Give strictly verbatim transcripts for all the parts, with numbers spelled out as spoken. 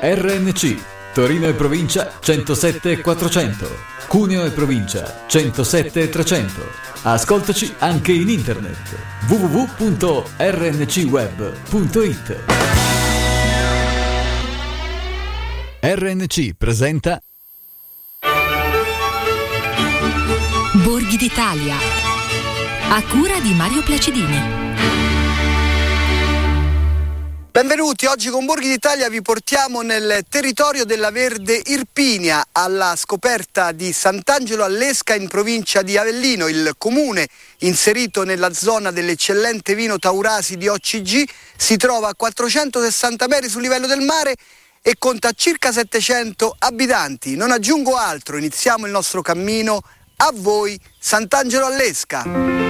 R N C, Torino e provincia centosette e quattrocento, Cuneo e provincia centosette e trecento. Ascoltaci anche in internet w w w punto r n c web punto i t. R N C presenta Borghi d'Italia, a cura di Mario Placidini. Benvenuti, oggi con Borghi d'Italia vi portiamo nel territorio della Verde Irpinia, alla scoperta di Sant'Angelo Allesca in provincia di Avellino. Il comune, inserito nella zona dell'eccellente vino Taurasi di O C G, si trova a quattrocentosessanta metri sul livello del mare e conta circa settecento abitanti. Non aggiungo altro, iniziamo il nostro cammino. A voi Sant'Angelo Allesca.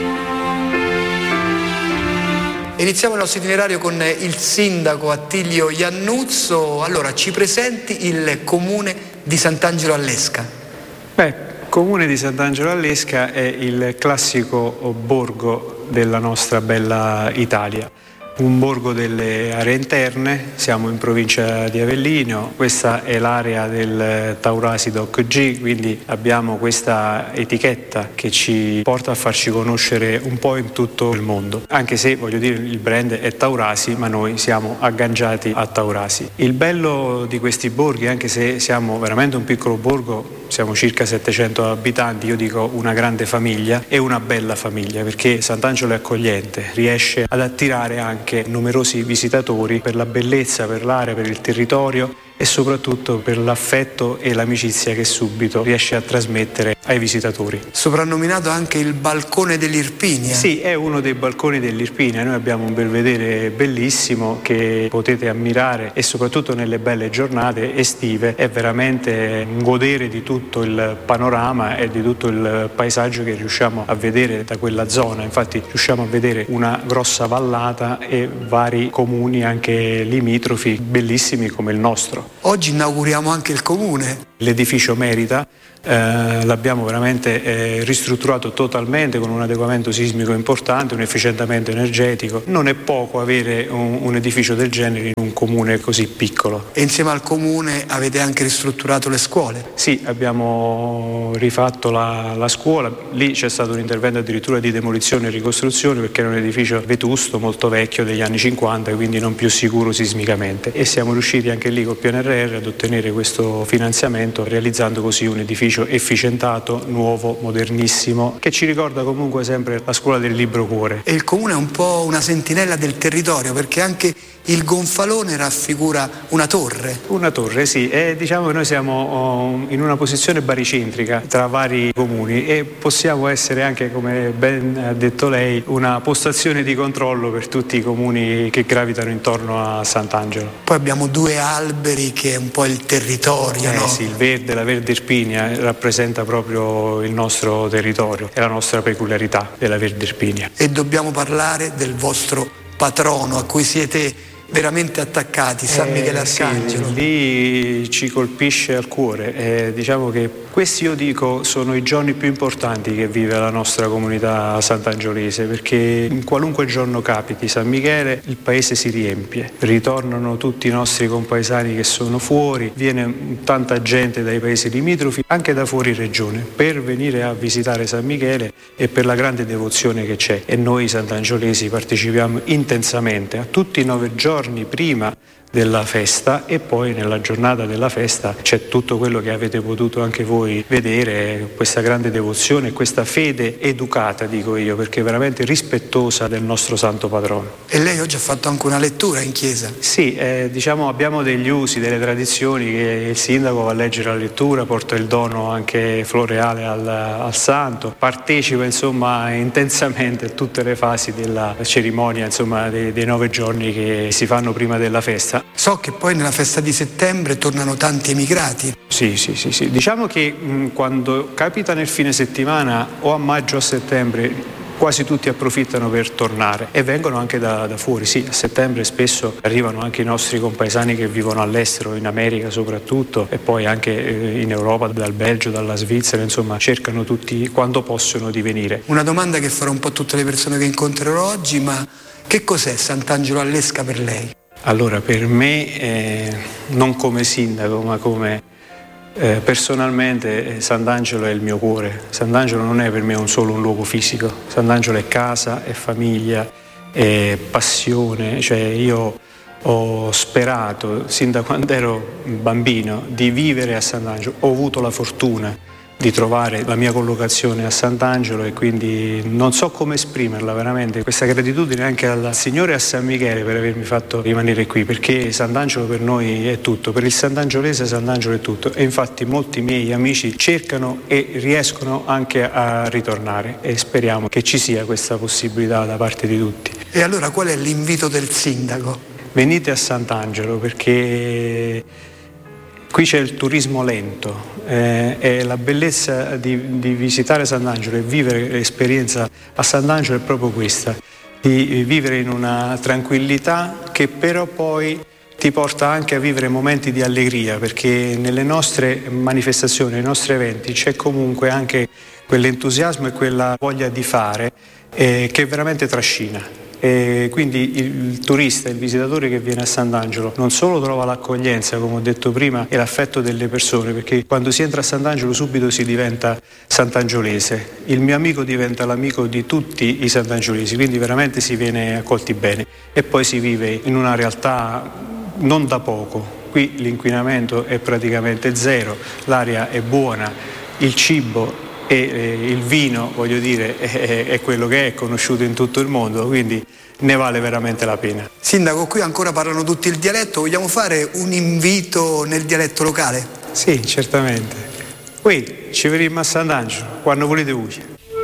Iniziamo il nostro itinerario con il sindaco Attilio Iannuzzo. Allora, ci presenti il comune di Sant'Angelo Allesca? Beh, il comune di Sant'Angelo Allesca è il classico borgo della nostra bella Italia. Un borgo delle aree interne, siamo in provincia di Avellino, questa è l'area del Taurasi D O C G, quindi abbiamo questa etichetta che ci porta a farci conoscere un po' in tutto il mondo, anche se voglio dire il brand è Taurasi, ma noi siamo agganciati a Taurasi. Il bello di questi borghi, anche se siamo veramente un piccolo borgo, siamo circa settecento abitanti, io dico una grande famiglia e una bella famiglia, perché Sant'Angelo è accogliente, riesce ad attirare anche anche numerosi visitatori per la bellezza, per l'area, per il territorio e soprattutto per l'affetto e l'amicizia che subito riesce a trasmettere ai visitatori. Soprannominato anche il balcone dell'Irpinia. Sì, è uno dei balconi dell'Irpinia. Noi abbiamo un belvedere bellissimo che potete ammirare e soprattutto nelle belle giornate estive è veramente un godere di tutto il panorama e di tutto il paesaggio che riusciamo a vedere da quella zona. Infatti riusciamo a vedere una grossa vallata e vari comuni anche limitrofi bellissimi come il nostro. Oggi inauguriamo anche il comune. L'edificio merita, eh, l'abbiamo veramente eh, ristrutturato totalmente con un adeguamento sismico importante, un efficientamento energetico. Non è poco avere un, un edificio del genere in un comune così piccolo. E insieme al comune avete anche ristrutturato le scuole? Sì, abbiamo rifatto la, la scuola, lì c'è stato un intervento addirittura di demolizione e ricostruzione perché era un edificio vetusto, molto vecchio, degli anni cinquanta, quindi non più sicuro sismicamente, e siamo riusciti anche lì col P N R R ad ottenere questo finanziamento, realizzando così un edificio efficientato, nuovo, modernissimo, che ci ricorda comunque sempre la scuola del libro cuore. E il comune è un po' una sentinella del territorio, perché anche il gonfalone raffigura una torre. Una torre, sì, e diciamo che noi siamo oh, in una posizione baricentrica tra vari comuni e possiamo essere anche, come ben ha detto lei, una postazione di controllo per tutti i comuni che gravitano intorno a Sant'Angelo. Poi abbiamo due alberi che è un po' il territorio, eh, no? Sì, il verde, la Verde Irpinia rappresenta proprio il nostro territorio e la nostra peculiarità della Verde Irpinia. E dobbiamo parlare del vostro patrono a cui siete veramente attaccati, San eh, Michele Arcangelo. Sì, lì ci colpisce al cuore. Eh, diciamo che questi, io dico, sono i giorni più importanti che vive la nostra comunità sant'angiolese, perché in qualunque giorno capiti San Michele il paese si riempie, ritornano tutti i nostri compaesani che sono fuori, viene tanta gente dai paesi limitrofi, anche da fuori regione, per venire a visitare San Michele e per la grande devozione che c'è. E noi sant'angiolesi partecipiamo intensamente a tutti i nove giorni prima della festa, e poi nella giornata della festa c'è tutto quello che avete potuto anche voi vedere, questa grande devozione, questa fede educata, dico io, perché veramente rispettosa del nostro santo patrono. E lei oggi ha fatto anche una lettura in chiesa? Sì, eh, diciamo abbiamo degli usi, delle tradizioni che il sindaco va a leggere la lettura, porta il dono anche floreale al, al santo, partecipa insomma intensamente a tutte le fasi della cerimonia, insomma dei, dei nove giorni che si fanno prima della festa. So che poi nella festa di settembre tornano tanti emigrati. Sì, sì, sì, sì. Diciamo che mh, quando capita nel fine settimana o a maggio o a settembre quasi tutti approfittano per tornare e vengono anche da, da fuori. Sì, a settembre spesso arrivano anche i nostri compaesani che vivono all'estero, in America soprattutto, e poi anche in Europa, dal Belgio, dalla Svizzera, insomma cercano tutti quando possono di venire. Una domanda che farò un po' a tutte le persone che incontrerò oggi, ma che cos'è Sant'Angelo Allesca per lei? Allora, per me, eh, non come sindaco, ma come eh, personalmente, Sant'Angelo è il mio cuore. Sant'Angelo non è per me un solo un luogo fisico, Sant'Angelo è casa, è famiglia, è passione. Cioè io ho sperato, sin da quando ero bambino, di vivere a Sant'Angelo. Ho avuto la fortuna di trovare la mia collocazione a Sant'Angelo e quindi non so come esprimerla veramente, questa gratitudine anche al Signore e a San Michele per avermi fatto rimanere qui, perché Sant'Angelo per noi è tutto, per il sant'angiolese Sant'Angelo è tutto, e infatti molti miei amici cercano e riescono anche a ritornare e speriamo che ci sia questa possibilità da parte di tutti. E allora qual è l'invito del sindaco? Venite a Sant'Angelo, perché qui c'è il turismo lento, eh, e la bellezza di, di visitare Sant'Angelo e vivere l'esperienza a Sant'Angelo è proprio questa, di vivere in una tranquillità che però poi ti porta anche a vivere momenti di allegria, perché nelle nostre manifestazioni, nei nostri eventi c'è comunque anche quell'entusiasmo e quella voglia di fare eh, che veramente trascina. E quindi il turista, il visitatore che viene a Sant'Angelo non solo trova l'accoglienza, come ho detto prima, e l'affetto delle persone, perché quando si entra a Sant'Angelo subito si diventa sant'angiolese. Il mio amico diventa l'amico di tutti i sant'angiolesi, quindi veramente si viene accolti bene. E poi si vive in una realtà non da poco. Qui l'inquinamento è praticamente zero, l'aria è buona, il cibo e eh, il vino, voglio dire, è, è quello che è conosciuto in tutto il mondo, quindi ne vale veramente la pena. Sindaco, qui ancora parlano tutti il dialetto, vogliamo fare un invito nel dialetto locale? Sì, certamente. Qui ci vedremo a Sant'Angelo, quando volete voi.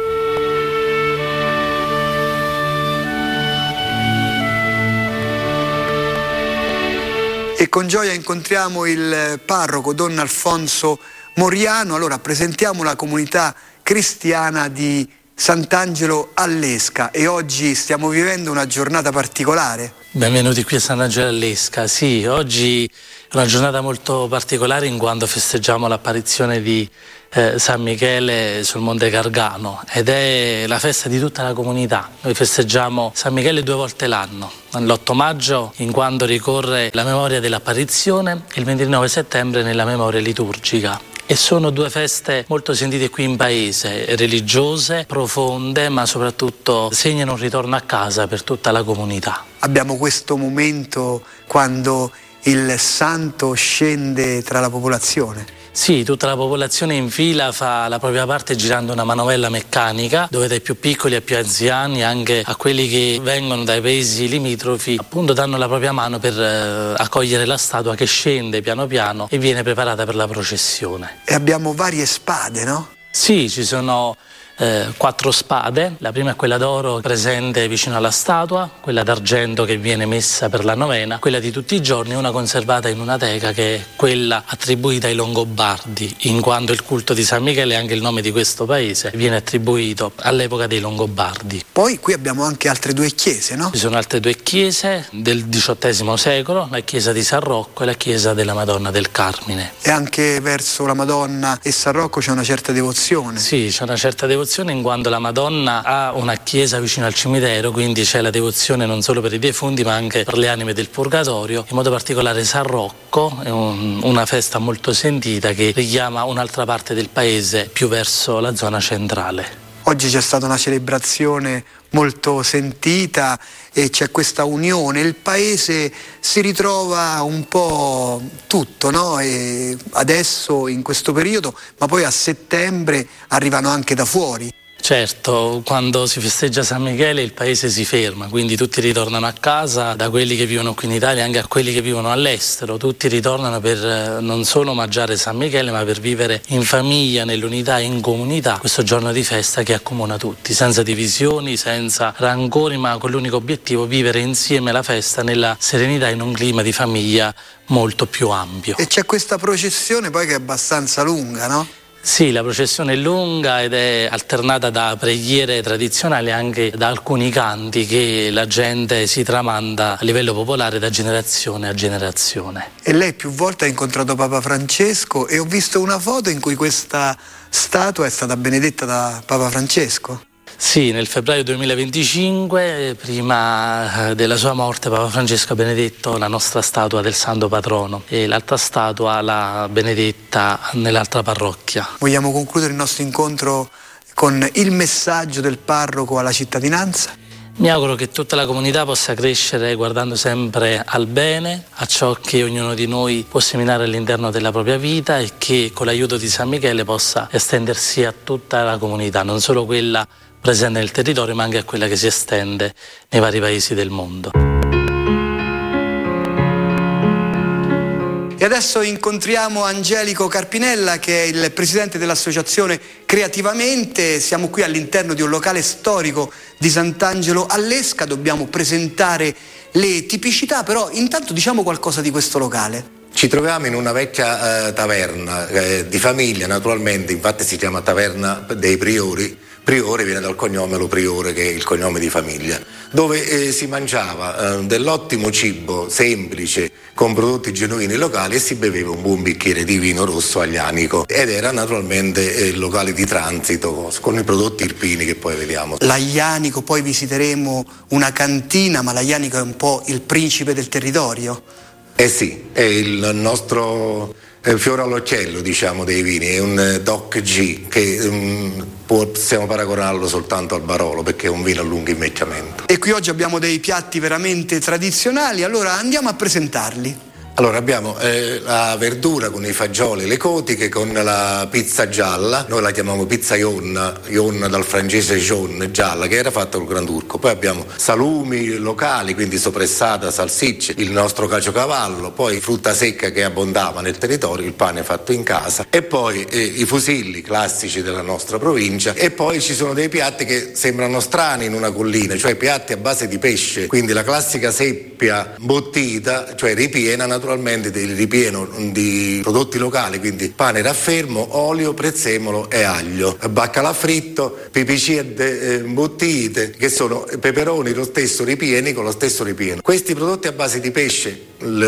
E con gioia incontriamo il parroco Don Alfonso Moriano. Allora presentiamo la comunità cristiana di Sant'Angelo all'Esca e oggi stiamo vivendo una giornata particolare. Benvenuti qui a Sant'Angelo all'Esca. Sì, oggi è una giornata molto particolare in quanto festeggiamo l'apparizione di eh, San Michele sul Monte Gargano ed è la festa di tutta la comunità. Noi festeggiamo San Michele due volte l'anno, l'otto maggio in quanto ricorre la memoria dell'apparizione e il ventinove settembre nella memoria liturgica. E sono due feste molto sentite qui in paese, religiose, profonde, ma soprattutto segnano un ritorno a casa per tutta la comunità. Abbiamo questo momento quando il santo scende tra la popolazione. Sì, tutta la popolazione in fila fa la propria parte girando una manovella meccanica dove dai più piccoli ai più anziani, anche a quelli che vengono dai paesi limitrofi, appunto danno la propria mano per eh, accogliere la statua che scende piano piano e viene preparata per la processione. E abbiamo varie spade, no? Sì, ci sono eh, quattro spade. La prima è quella d'oro presente vicino alla statua, quella d'argento che viene messa per la novena, quella di tutti i giorni, una conservata in una teca che è quella attribuita ai Longobardi, in quanto il culto di San Michele, anche il nome di questo paese, viene attribuito all'epoca dei Longobardi. Poi qui abbiamo anche altre due chiese, no? Ci sono altre due chiese del diciottesimo secolo, la chiesa di San Rocco e la chiesa della Madonna del Carmine. E anche verso la Madonna e San Rocco c'è una certa devozione. Sì, c'è una certa devozione in quanto la Madonna ha una chiesa vicino al cimitero, quindi c'è la devozione non solo per i defunti ma anche per le anime del purgatorio. In modo particolare San Rocco è un, una festa molto sentita che richiama un'altra parte del paese più verso la zona centrale. Oggi c'è stata una celebrazione molto sentita e c'è questa unione, il paese si ritrova un po' tutto, no? E adesso in questo periodo, ma poi a settembre arrivano anche da fuori. Certo, quando si festeggia San Michele il paese si ferma, quindi tutti ritornano a casa, da quelli che vivono qui in Italia anche a quelli che vivono all'estero, tutti ritornano per non solo omaggiare San Michele ma per vivere in famiglia, nell'unità e in comunità questo giorno di festa che accomuna tutti, senza divisioni, senza rancori, ma con l'unico obiettivo vivere insieme la festa nella serenità in un clima di famiglia molto più ampio. E c'è questa processione poi che è abbastanza lunga, no? Sì, la processione è lunga ed è alternata da preghiere tradizionali anche da alcuni canti che la gente si tramanda a livello popolare da generazione a generazione. E lei più volte ha incontrato Papa Francesco e ho visto una foto in cui questa statua è stata benedetta da Papa Francesco. Sì, nel febbraio duemilaventicinque, prima della sua morte, Papa Francesco ha benedetto la nostra statua del Santo Patrono e l'altra statua l'ha benedetta nell'altra parrocchia. Vogliamo concludere il nostro incontro con il messaggio del parroco alla cittadinanza? Mi auguro che tutta la comunità possa crescere guardando sempre al bene, a ciò che ognuno di noi può seminare all'interno della propria vita e che con l'aiuto di San Michele possa estendersi a tutta la comunità, non solo quella presente nel territorio ma anche a quella che si estende nei vari paesi del mondo. E adesso incontriamo Angelico Carpinella, che è il presidente dell'associazione Creativamente. Siamo qui all'interno di un locale storico di Sant'Angelo a Lesca, dobbiamo presentare le tipicità, però intanto diciamo qualcosa di questo locale. Ci troviamo in una vecchia eh, taverna eh, di famiglia, naturalmente, infatti si chiama Taverna dei Priori. Priore viene dal cognome Lo Priore, che è il cognome di famiglia, dove eh, si mangiava eh, dell'ottimo cibo semplice con prodotti genuini locali e si beveva un buon bicchiere di vino rosso aglianico, ed era naturalmente eh, il locale di transito con i prodotti irpini che poi vediamo. L'aglianico, poi visiteremo una cantina, ma l'aglianico è un po' il principe del territorio. Eh sì, è il nostro eh, fiore all'occhiello, diciamo, dei vini, è un eh, D O C G che um, possiamo paragonarlo soltanto al Barolo perché è un vino a lungo invecchiamento. E qui oggi abbiamo dei piatti veramente tradizionali, allora andiamo a presentarli. Allora abbiamo eh, la verdura con i fagioli e le cotiche, con la pizza gialla, noi la chiamiamo pizza ionna, ionna dal francese jaune, gialla, che era fatta col granturco. Poi abbiamo salumi locali, quindi sopressata, salsicce, il nostro caciocavallo, poi frutta secca che abbondava nel territorio, il pane fatto in casa, e poi eh, i fusilli classici della nostra provincia, e poi ci sono dei piatti che sembrano strani in una collina, cioè piatti a base di pesce, quindi la classica seppia bottita, cioè ripiena naturalmente naturalmente del ripieno di prodotti locali, quindi pane raffermo, olio, prezzemolo e aglio, baccalà fritto, pipicette imbottite, che sono peperoni lo stesso ripieni con lo stesso ripieno. Questi prodotti a base di pesce,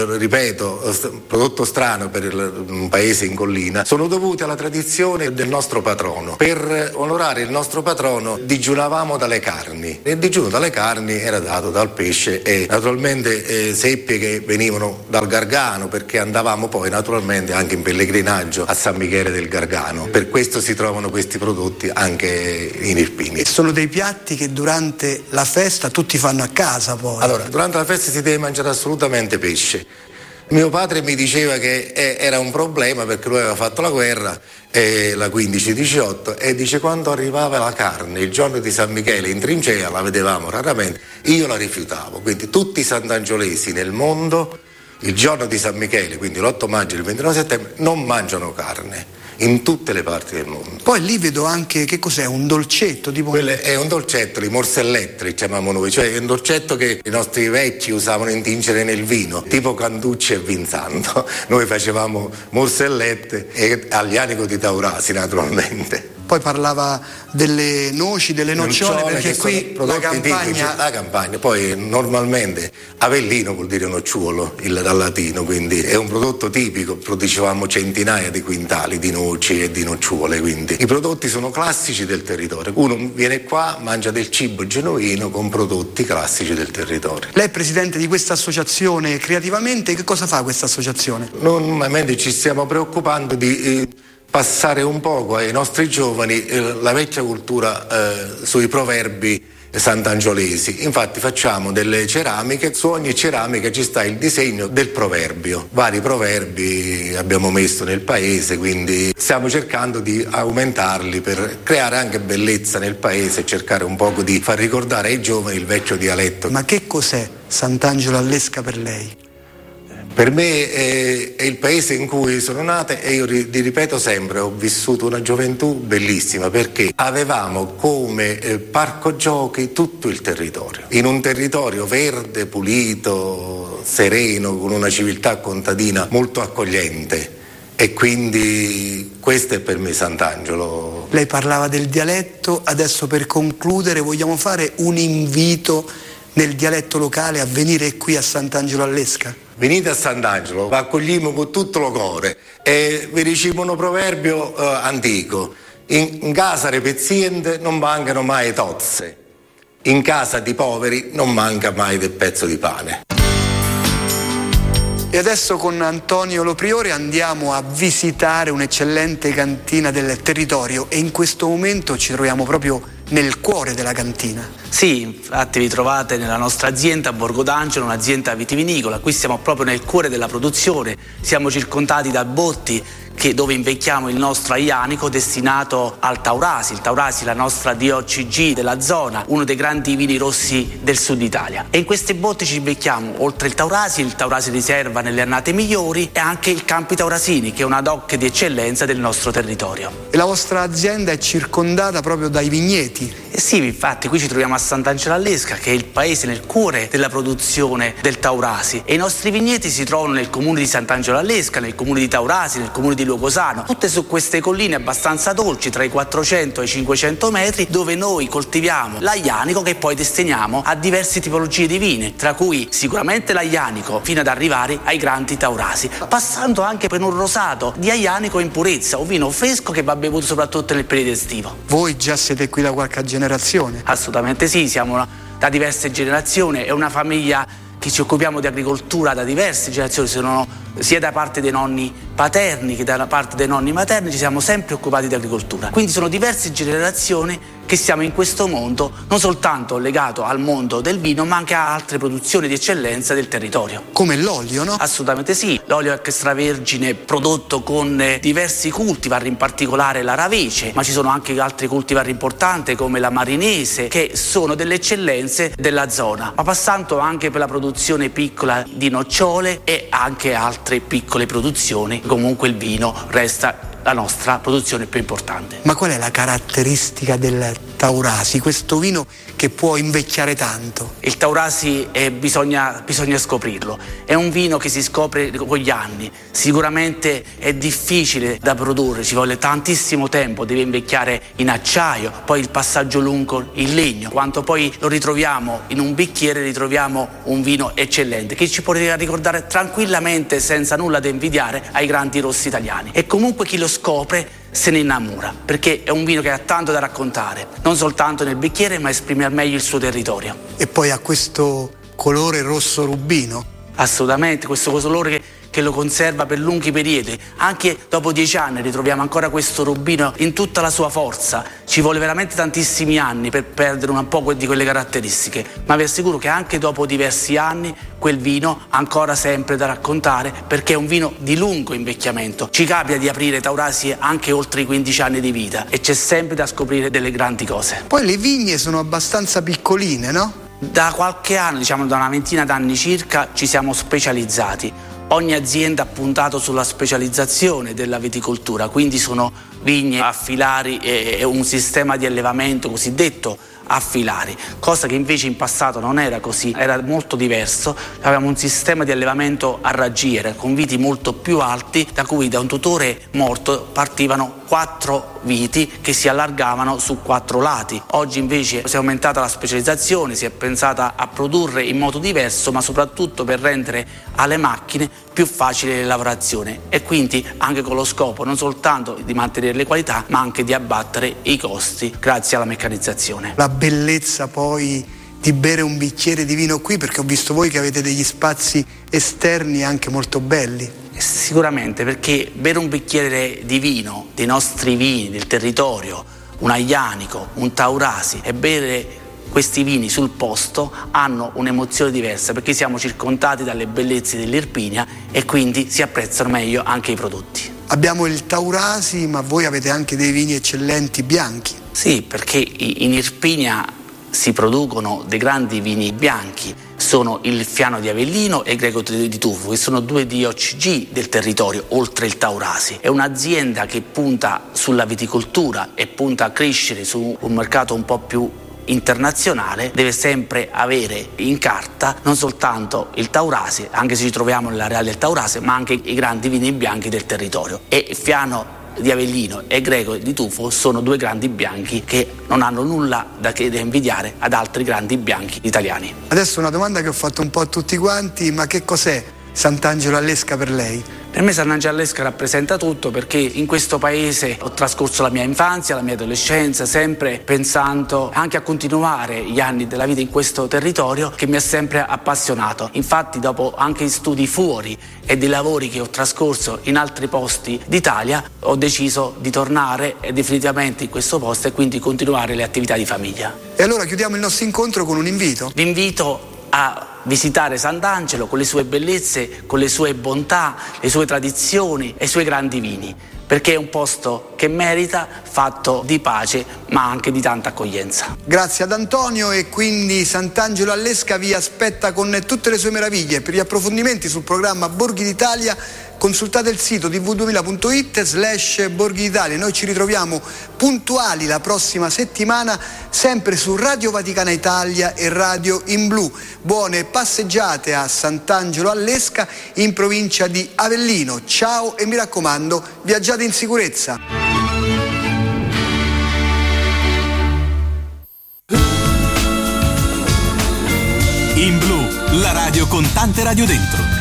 ripeto, prodotto strano per un paese in collina, sono dovuti alla tradizione del nostro patrono. Per onorare il nostro patrono digiunavamo dalle carni, e il digiuno dalle carni era dato dal pesce e naturalmente eh, seppie che venivano dal Gargano, perché andavamo poi naturalmente anche in pellegrinaggio a San Michele del Gargano. Per questo si trovano questi prodotti anche in Irpini. Sono dei piatti che durante la festa tutti fanno a casa poi. Allora, durante la festa si deve mangiare assolutamente pesce. Mio padre mi diceva che era un problema perché lui aveva fatto la guerra, eh, la quindici diciotto, e dice quando arrivava la carne il giorno di San Michele in trincea, la vedevamo raramente, io la rifiutavo. Quindi tutti i sant'angiolesi nel mondo il giorno di San Michele, quindi l'otto maggio e il ventinove settembre, non mangiano carne in tutte le parti del mondo. Poi lì vedo anche, che cos'è, un dolcetto tipo... Quello è un dolcetto, li morsellette li chiamiamo noi, cioè è un dolcetto che i nostri vecchi usavano intingere nel vino, tipo Canducci e Vinsanto. Noi facevamo morsellette e aglianico di Taurasi naturalmente. Poi parlava delle noci, delle nocciole, perché qui la campagna... La campagna, poi normalmente Avellino vuol dire nocciuolo, il dal latino, quindi è un prodotto tipico, producevamo centinaia di quintali di noci e di nocciuole, quindi i prodotti sono classici del territorio. Uno viene qua, mangia del cibo genuino con prodotti classici del territorio. Lei è presidente di questa associazione Creativamente, che cosa fa questa associazione? Normalmente ci stiamo preoccupando di... Eh, passare un poco ai nostri giovani eh, la vecchia cultura eh, sui proverbi sant'angiolesi. Infatti facciamo delle ceramiche, su ogni ceramica ci sta il disegno del proverbio. Vari proverbi abbiamo messo nel paese, quindi stiamo cercando di aumentarli per creare anche bellezza nel paese e cercare un poco di far ricordare ai giovani il vecchio dialetto. Ma che cos'è Sant'Angelo a Lesca per lei? Per me è, è il paese in cui sono nata e io ri, ripeto sempre, ho vissuto una gioventù bellissima perché avevamo come eh, parco giochi tutto il territorio, in un territorio verde, pulito, sereno, con una civiltà contadina molto accogliente, e quindi questo è per me Sant'Angelo. Lei parlava del dialetto, adesso per concludere vogliamo fare un invito nel dialetto locale a venire qui a Sant'Angelo a Lesca? Venite a Sant'Angelo, vi accogliamo con tutto il cuore e vi diciamo un proverbio eh, antico. In, in casa dei pezienti non mancano mai tozze, in casa di poveri non manca mai del pezzo di pane. E adesso con Antonio Lopriore andiamo a visitare un'eccellente cantina del territorio e in questo momento ci troviamo proprio nel cuore della cantina. Sì, infatti vi trovate nella nostra azienda Borgo d'Angelo, un'azienda vitivinicola. Qui siamo proprio nel cuore della produzione, siamo circondati da botti che, dove invecchiamo il nostro aianico destinato al Taurasi. Il Taurasi è la nostra D O C G della zona, uno dei grandi vini rossi del sud Italia. E in queste botti ci invecchiamo oltre il Taurasi, il Taurasi riserva nelle annate migliori e anche il Campi Taurasini, che è una D O C di eccellenza del nostro territorio. E la vostra azienda è circondata proprio dai vigneti? Eh sì, infatti qui ci troviamo a Sant'Angelo all'Esca, che è il paese nel cuore della produzione del Taurasi, e i nostri vigneti si trovano nel comune di Sant'Angelo all'Esca, nel comune di Taurasi, nel comune di Luogosano, tutte su queste colline abbastanza dolci, tra i quattrocento e i cinquecento metri, dove noi coltiviamo l'aianico che poi destiniamo a diverse tipologie di vini, tra cui sicuramente l'aianico fino ad arrivare ai grandi Taurasi, passando anche per un rosato di aianico in purezza, un vino fresco che va bevuto soprattutto nel periodo estivo. Voi già siete qui da qualche generazione? Assolutamente sì, siamo da diverse generazioni, è una famiglia che ci occupiamo di agricoltura da diverse generazioni, sono sia da parte dei nonni paterni che da parte dei nonni materni, ci siamo sempre occupati di agricoltura. Quindi sono diverse generazioni che siamo in questo mondo, non soltanto legato al mondo del vino, ma anche a altre produzioni di eccellenza del territorio. Come l'olio, no? Assolutamente sì, l'olio extravergine prodotto con diversi cultivar, in particolare la ravece, ma ci sono anche altri cultivar importanti come la marinese, che sono delle eccellenze della zona, ma passando anche per la produzione piccola di nocciole e anche altre piccole produzioni. Comunque il vino resta la nostra produzione più importante. Ma qual è la caratteristica del Taurasi, questo vino che può invecchiare tanto? Il Taurasi eh, bisogna, bisogna scoprirlo, è un vino che si scopre con gli anni, sicuramente è difficile da produrre, ci vuole tantissimo tempo, deve invecchiare in acciaio, poi il passaggio lungo in legno, quando poi lo ritroviamo in un bicchiere ritroviamo un vino eccellente che ci può ricordare tranquillamente, senza nulla da invidiare, ai grandi rossi italiani. E comunque chi lo scopre se ne innamora, perché è un vino che ha tanto da raccontare, non soltanto nel bicchiere, ma esprime al meglio il suo territorio. E poi ha questo colore rosso rubino? Assolutamente, questo colore che, che lo conserva per lunghi periodi. Anche dopo dieci anni ritroviamo ancora questo rubino in tutta la sua forza. Ci vuole veramente tantissimi anni per perdere un po' di quelle caratteristiche, ma vi assicuro che anche dopo diversi anni quel vino ha ancora sempre da raccontare, perché è un vino di lungo invecchiamento. Ci capita di aprire Taurasi anche oltre i quindici anni di vita e c'è sempre da scoprire delle grandi cose. Poi le vigne sono abbastanza piccoline, no? Da qualche anno, diciamo da una ventina d'anni circa, ci siamo specializzati. Ogni azienda ha puntato sulla specializzazione della viticoltura, quindi sono vigne a filari e un sistema di allevamento cosiddetto a filari, cosa che invece in passato non era così, era molto diverso. Avevamo un sistema di allevamento a raggiera con viti molto più alti, da cui da un tutore morto partivano quattro viti che si allargavano su quattro lati. Oggi invece si è aumentata la specializzazione, si è pensata a produrre in modo diverso, ma soprattutto per rendere alle macchine più facile la lavorazione, e quindi anche con lo scopo non soltanto di mantenere le qualità, ma anche di abbattere i costi grazie alla meccanizzazione. La bellezza poi di bere un bicchiere di vino qui, perché ho visto voi che avete degli spazi esterni anche molto belli. Sicuramente, perché bere un bicchiere di vino, dei nostri vini, del territorio, un aianico, un Taurasi, e bere questi vini sul posto hanno un'emozione diversa, perché siamo circondati dalle bellezze dell'Irpinia e quindi si apprezzano meglio anche i prodotti. Abbiamo il Taurasi, ma voi avete anche dei vini eccellenti bianchi. Sì, perché in Irpinia si producono dei grandi vini bianchi, sono il Fiano di Avellino e il Greco di Tufo, che sono due D O C G del territorio, oltre il Taurasi. È un'azienda che punta sulla viticoltura e punta a crescere su un mercato un po' più internazionale, deve sempre avere in carta non soltanto il Taurasi, anche se ci troviamo nell'area del Taurasi, ma anche i grandi vini bianchi del territorio. E Fiano di Avellino e Greco di Tufo sono due grandi bianchi che non hanno nulla da, che, da invidiare ad altri grandi bianchi italiani. Adesso una domanda che ho fatto un po' a tutti quanti, ma che cos'è Sant'Angelo all'Esca per lei? Per me Sant'Angelo all'Esca rappresenta tutto, perché in questo paese ho trascorso la mia infanzia, la mia adolescenza, sempre pensando anche a continuare gli anni della vita in questo territorio che mi ha sempre appassionato. Infatti, dopo anche studi fuori e dei lavori che ho trascorso in altri posti d'Italia, ho deciso di tornare definitivamente in questo posto e quindi continuare le attività di famiglia. E allora chiudiamo il nostro incontro con un invito. L'invito a visitare Sant'Angelo con le sue bellezze, con le sue bontà, le sue tradizioni e i suoi grandi vini, perché è un posto che merita, fatto di pace ma anche di tanta accoglienza. Grazie ad Antonio, e quindi Sant'Angelo all'Esca vi aspetta con tutte le sue meraviglie. Per gli approfondimenti sul programma Borghi d'Italia consultate il sito t v duemila punto it slash Borghi d'Italia. Noi ci ritroviamo puntuali la prossima settimana, sempre su Radio Vaticana Italia e Radio in Blu. Buone passeggiate a Sant'Angelo all'Esca in provincia di Avellino. Ciao e mi raccomando, viaggiate in sicurezza. In Blu, la radio con tante radio dentro.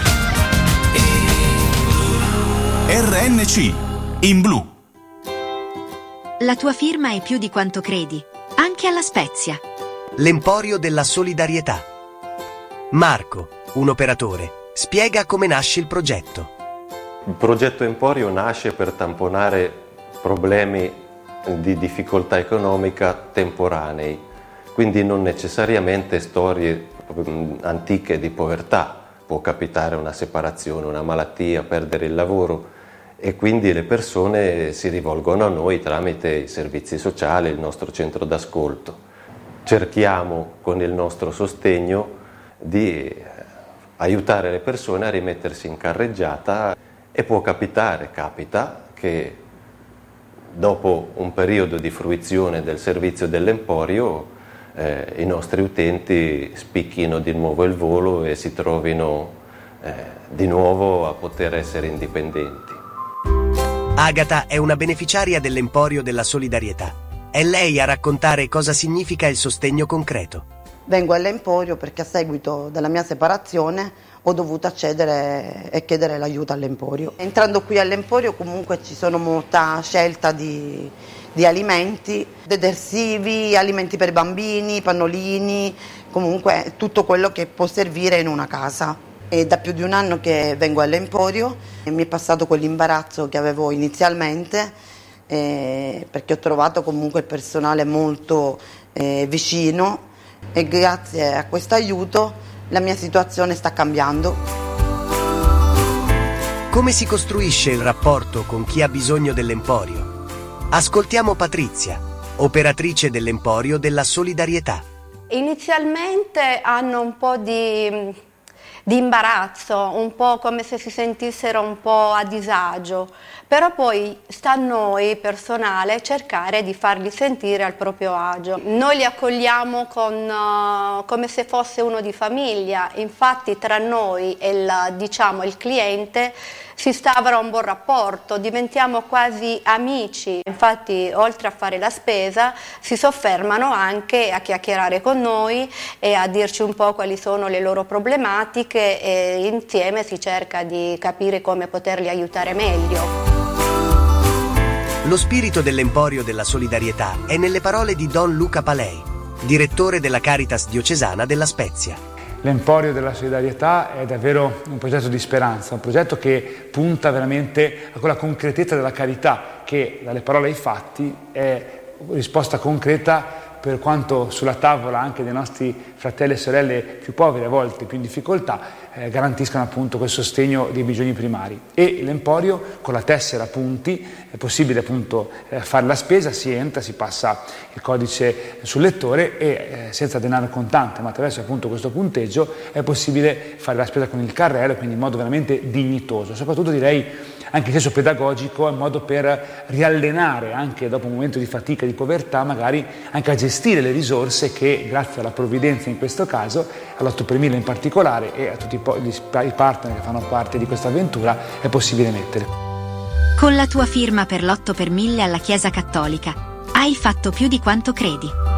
R N C, in blu. La tua firma è più di quanto credi, anche alla Spezia. L'Emporio della Solidarietà. Marco, un operatore, spiega come nasce il progetto. Il progetto Emporio nasce per tamponare problemi di difficoltà economica temporanei, quindi non necessariamente storie antiche di povertà. Può capitare una separazione, una malattia, perdere il lavoro, e quindi le persone si rivolgono a noi tramite i servizi sociali, il nostro centro d'ascolto. Cerchiamo con il nostro sostegno di aiutare le persone a rimettersi in carreggiata, e può capitare, capita, che dopo un periodo di fruizione del servizio dell'Emporio eh, i nostri utenti spicchino di nuovo il volo e si trovino eh, di nuovo a poter essere indipendenti. Agata è una beneficiaria dell'Emporio della Solidarietà. È lei a raccontare cosa significa il sostegno concreto. Vengo all'Emporio perché a seguito della mia separazione ho dovuto accedere e chiedere l'aiuto all'Emporio. Entrando qui all'Emporio comunque ci sono molta scelta di, di alimenti, detersivi, alimenti per bambini, pannolini, comunque tutto quello che può servire in una casa. È da più di un anno che vengo all'Emporio e mi è passato quell'imbarazzo che avevo inizialmente, eh, perché ho trovato comunque il personale molto eh, vicino, e grazie a questo aiuto la mia situazione sta cambiando. Come si costruisce il rapporto con chi ha bisogno dell'Emporio? Ascoltiamo Patrizia, operatrice dell'Emporio della Solidarietà. Inizialmente hanno un po' di... di imbarazzo, un po' come se si sentissero un po' a disagio, però poi sta a noi personale cercare di farli sentire al proprio agio. Noi li accogliamo con, uh, come se fosse uno di famiglia, infatti tra noi e il, diciamo, il cliente si instaura un buon rapporto, diventiamo quasi amici. Infatti oltre a fare la spesa si soffermano anche a chiacchierare con noi e a dirci un po' quali sono le loro problematiche, e insieme si cerca di capire come poterli aiutare meglio. Lo spirito dell'Emporio della Solidarietà è nelle parole di Don Luca Palei, direttore della Caritas diocesana della Spezia. L'Emporio della Solidarietà è davvero un progetto di speranza, un progetto che punta veramente a quella concretezza della carità che dalle parole ai fatti è risposta concreta, per quanto sulla tavola anche dei nostri fratelli e sorelle più poveri, a volte più in difficoltà, eh, garantiscano appunto quel sostegno dei bisogni primari. E l'Emporio con la tessera punti è possibile appunto eh, fare la spesa, si entra, si passa il codice sul lettore e eh, senza denaro contante, ma attraverso appunto questo punteggio è possibile fare la spesa con il carrello, quindi in modo veramente dignitoso, soprattutto direi anche in senso pedagogico, in modo per riallenare anche dopo un momento di fatica e di povertà magari anche a gestire le risorse che grazie alla provvidenza in questo caso, all'otto per mille in particolare e a tutti i partner che fanno parte di questa avventura è possibile mettere. Con la tua firma per l'otto per mille alla Chiesa Cattolica hai fatto più di quanto credi.